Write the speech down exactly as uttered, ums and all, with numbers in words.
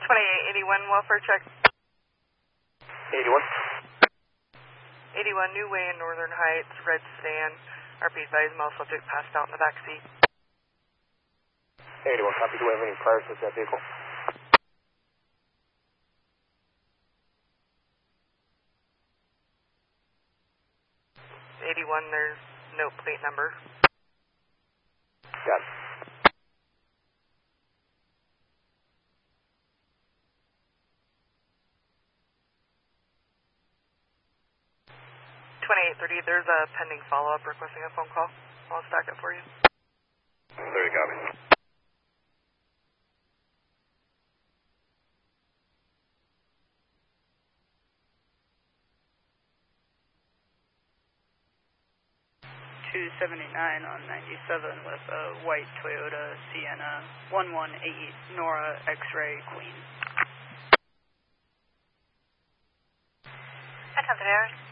twenty-eight eighty-one, welfare check. eighty-one. eighty-one, New Way in Northern Heights, red sedan. R P advised, male subject passed out in the back seat. eighty-one, copy. Do we have any priors with that vehicle? eighty-one, there's no plate number. Got it. twenty-eight thirty, there's a pending follow-up requesting a phone call. I'll stack it for you. thirty, copy. two seventy-nine on ninety-seven with a white Toyota Sienna, one one eight Nora X-Ray Queen. I have the